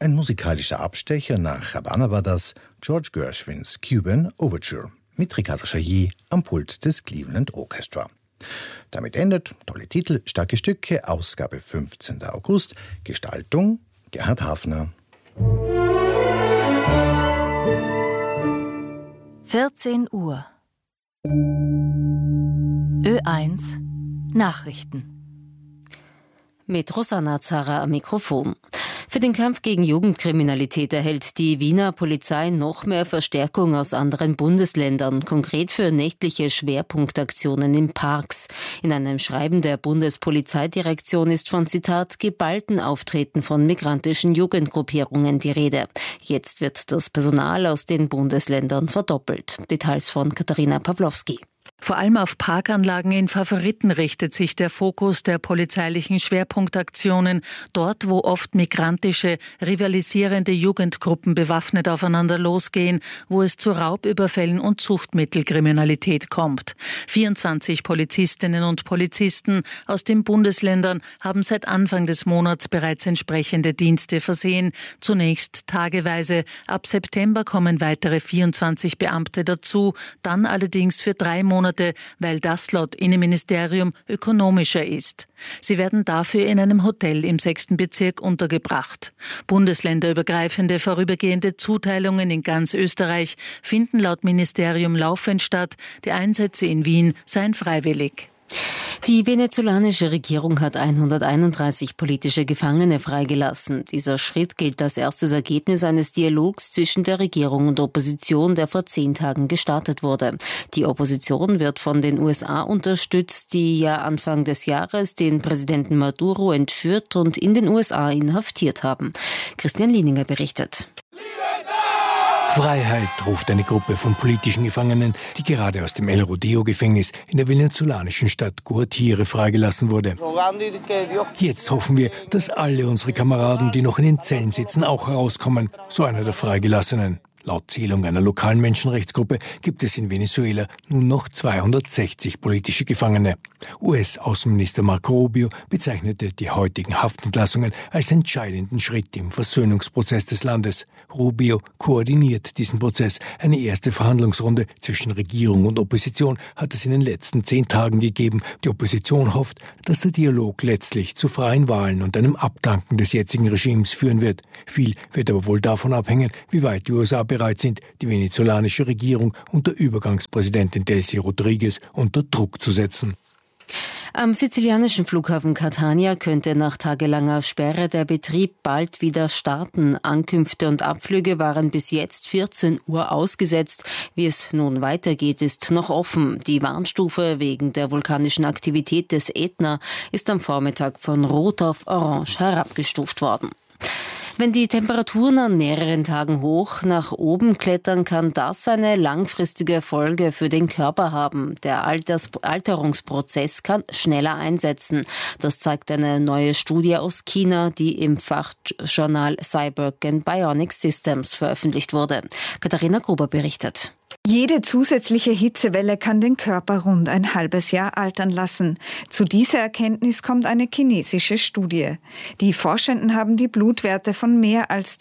Ein musikalischer Abstecher nach Havana war das George Gershwins Cuban Overture mit Ricardo Chailly am Pult des Cleveland Orchestra. Damit endet tolle Titel, starke Stücke, Ausgabe 15. August, Gestaltung Gerhard Hafner. 14 Uhr. Ö1 Nachrichten. Mit Rosanna Zara am Mikrofon. Für den Kampf gegen Jugendkriminalität erhält die Wiener Polizei noch mehr Verstärkung aus anderen Bundesländern, konkret für nächtliche Schwerpunktaktionen in Parks. In einem Schreiben der Bundespolizeidirektion ist von, Zitat, geballten Auftreten von migrantischen Jugendgruppierungen die Rede. Jetzt wird das Personal aus den Bundesländern verdoppelt. Details von Katharina Pawlowski. Vor allem auf Parkanlagen in Favoriten richtet sich der Fokus der polizeilichen Schwerpunktaktionen, dort wo oft migrantische, rivalisierende Jugendgruppen bewaffnet aufeinander losgehen, wo es zu Raubüberfällen und Suchtmittelkriminalität kommt. 24 Polizistinnen und Polizisten aus den Bundesländern haben seit Anfang des Monats bereits entsprechende Dienste versehen, zunächst tageweise. Ab September kommen weitere 24 Beamte dazu, dann allerdings für 3 Monate, weil das laut Innenministerium ökonomischer ist. Sie werden dafür in einem Hotel im 6. Bezirk untergebracht. Bundesländerübergreifende vorübergehende Zuteilungen in ganz Österreich finden laut Ministerium laufend statt. Die Einsätze in Wien seien freiwillig. Die venezolanische Regierung hat 131 politische Gefangene freigelassen. Dieser Schritt gilt als erstes Ergebnis eines Dialogs zwischen der Regierung und Opposition, der vor 10 Tagen gestartet wurde. Die Opposition wird von den USA unterstützt, die ja Anfang des Jahres den Präsidenten Maduro entführt und in den USA inhaftiert haben. Christian Lieninger berichtet. Freiheit, ruft eine Gruppe von politischen Gefangenen, die gerade aus dem El Rodeo-Gefängnis in der venezolanischen Stadt Guatire freigelassen wurde. Jetzt hoffen wir, dass alle unsere Kameraden, die noch in den Zellen sitzen, auch herauskommen, so einer der Freigelassenen. Laut Zählung einer lokalen Menschenrechtsgruppe gibt es in Venezuela nun noch 260 politische Gefangene. US-Außenminister Marco Rubio bezeichnete die heutigen Haftentlassungen als entscheidenden Schritt im Versöhnungsprozess des Landes. Rubio koordiniert diesen Prozess. Eine erste Verhandlungsrunde zwischen Regierung und Opposition hat es in den letzten 10 Tagen gegeben. Die Opposition hofft, dass der Dialog letztlich zu freien Wahlen und einem Abdanken des jetzigen Regimes führen wird. Viel wird aber wohl davon abhängen, wie weit die USA bereit sind, die venezolanische Regierung unter Übergangspräsidentin Delcy Rodriguez unter Druck zu setzen. Am sizilianischen Flughafen Catania könnte nach tagelanger Sperre der Betrieb bald wieder starten. Ankünfte und Abflüge waren bis jetzt 14 Uhr ausgesetzt. Wie es nun weitergeht, ist noch offen. Die Warnstufe wegen der vulkanischen Aktivität des Ätna ist am Vormittag von Rot auf Orange herabgestuft worden. Wenn die Temperaturen an mehreren Tagen hoch nach oben klettern, kann das eine langfristige Folge für den Körper haben. Der Alterungsprozess kann schneller einsetzen. Das zeigt eine neue Studie aus China, die im Fachjournal Cyborg and Bionic Systems veröffentlicht wurde. Katharina Gruber berichtet. Jede zusätzliche Hitzewelle kann den Körper rund ein halbes Jahr altern lassen. Zu dieser Erkenntnis kommt eine chinesische Studie. Die Forschenden haben die Blutwerte von mehr als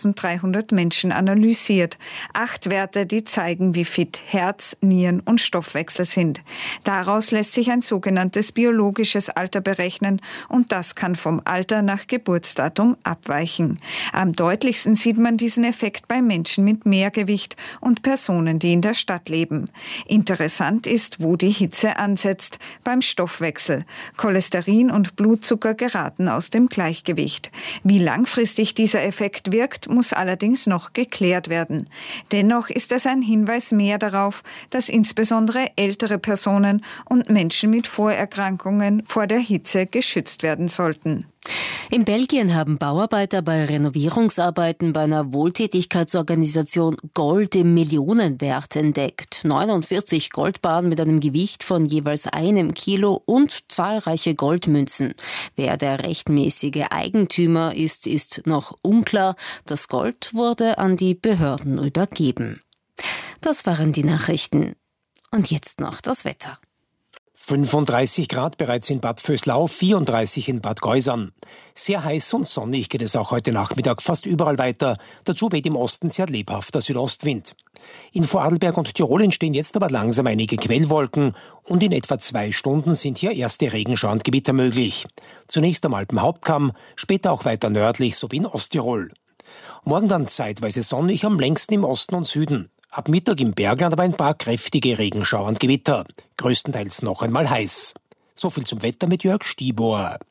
2300 Menschen analysiert. 8 Werte, die zeigen, wie fit Herz, Nieren und Stoffwechsel sind. Daraus lässt sich ein sogenanntes biologisches Alter berechnen und das kann vom Alter nach Geburtsdatum abweichen. Am deutlichsten sieht man diesen Effekt bei Menschen mit Mehrgewicht und Personen, die in der Stadt leben. Interessant ist, wo die Hitze ansetzt, beim Stoffwechsel. Cholesterin und Blutzucker geraten aus dem Gleichgewicht. Wie langfristig dieser Effekt wirkt, muss allerdings noch geklärt werden. Dennoch ist es ein Hinweis mehr darauf, dass insbesondere ältere Personen und Menschen mit Vorerkrankungen vor der Hitze geschützt werden sollten. In Belgien haben Bauarbeiter bei Renovierungsarbeiten bei einer Wohltätigkeitsorganisation Gold im Millionenwert entdeckt. 49 Goldbarren mit einem Gewicht von jeweils 1 Kilo und zahlreiche Goldmünzen. Wer der rechtmäßige Eigentümer ist, ist noch unklar. Das Gold wurde an die Behörden übergeben. Das waren die Nachrichten. Und jetzt noch das Wetter. 35 Grad bereits in Bad Vöslau, 34 in Bad Geusern. Sehr heiß und sonnig geht es auch heute Nachmittag fast überall weiter. Dazu weht im Osten sehr lebhafter Südostwind. In Vorarlberg und Tirol entstehen jetzt aber langsam einige Quellwolken und in etwa 2 Stunden sind hier erste Regenschauer und Gewitter möglich. Zunächst am Alpenhauptkamm, später auch weiter nördlich sowie in Osttirol. Morgen dann zeitweise sonnig, am längsten im Osten und Süden. Ab Mittag im Bergland aber ein paar kräftige Regenschauer und Gewitter. Größtenteils noch einmal heiß. So viel zum Wetter mit Jörg Stibor.